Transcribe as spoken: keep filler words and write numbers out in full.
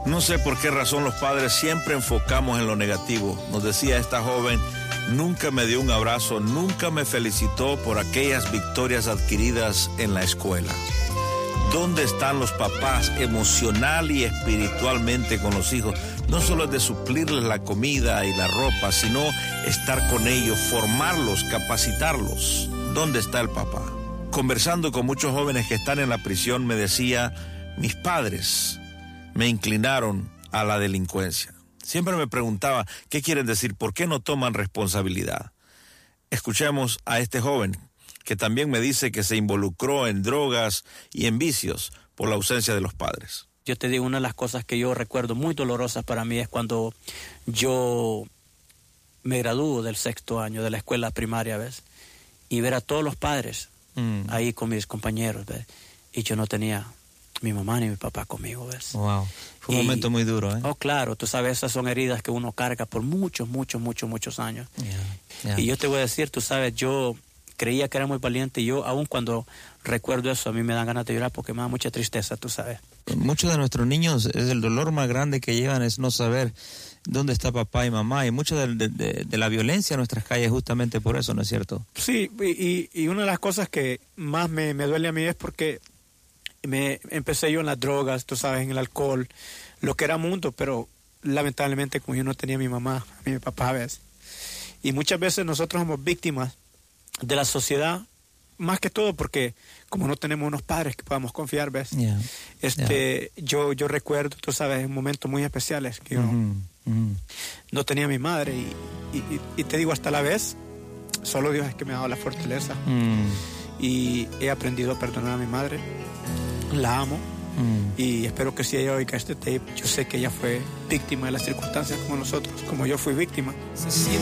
No sé por qué razón los padres siempre enfocamos en lo negativo. Nos decía esta joven, nunca me dio un abrazo, nunca me felicitó por aquellas victorias adquiridas en la escuela. ¿Dónde están los papás emocional y espiritualmente con los hijos? No solo es de suplirles la comida y la ropa, sino estar con ellos, formarlos, capacitarlos. ¿Dónde está el papá? Conversando con muchos jóvenes que están en la prisión, me decía, mis padres me inclinaron a la delincuencia. Siempre me preguntaba, ¿qué quieren decir? ¿Por qué no toman responsabilidad? Escuchemos a este joven, que también me dice que se involucró en drogas y en vicios por la ausencia de los padres. Yo te digo, una de las cosas que yo recuerdo muy dolorosas para mí es cuando yo me gradúo del sexto año de la escuela primaria, ¿ves? Y ver a todos los padres mm. ahí con mis compañeros, ¿ves? Y yo no tenía mi mamá ni mi papá conmigo, ¿ves? Wow, fue un y, momento muy duro, ¿eh? Oh, claro, tú sabes, esas son heridas que uno carga por muchos, muchos, muchos, muchos años. Yeah, yeah. Y yo te voy a decir, tú sabes, yo creía que era muy valiente y yo, aun cuando recuerdo eso, a mí me dan ganas de llorar porque me da mucha tristeza, tú sabes. Muchos de nuestros niños, es el dolor más grande que llevan es no saber dónde está papá y mamá, y mucha de, de, de, de la violencia en nuestras calles justamente por eso, ¿no es cierto? Sí, y, y una de las cosas que más me, me duele a mí es porque me empecé yo en las drogas, tú sabes, en el alcohol, lo que era mundo, pero lamentablemente como yo no tenía a mi mamá, a mi papá, ¿ves? Y muchas veces nosotros somos víctimas de la sociedad, más que todo porque como no tenemos unos padres que podamos confiar, ¿ves? Yeah, este, yeah. Yo, yo recuerdo, tú sabes, momentos muy especiales que yo mm-hmm, mm-hmm. no tenía a mi madre y, y, y te digo, hasta la vez, solo Dios es que me ha dado la fortaleza mm. y he aprendido a perdonar a mi madre, la amo mm. y espero que si ella oiga este tape, yo sé que ella fue víctima de las circunstancias como nosotros, como yo fui víctima. Se siente